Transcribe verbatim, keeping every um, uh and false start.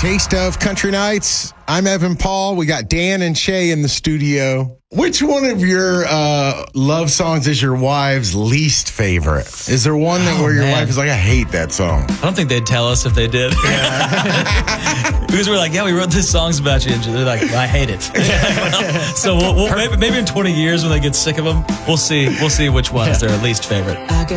Taste of Country Nights. I'm Evan Paul. We got Dan and Shay in the studio. Which one of your uh, love songs is your wife's least favorite? Is there one that Oh, where your man. wife is like, I hate that song? I don't think they'd tell us if they did. Because we're like, yeah, we wrote these songs about you. And they're like, I hate it. Well, so we'll, we'll, maybe, maybe in twenty years when they get sick of them, we'll see. We'll see which one is their least favorite.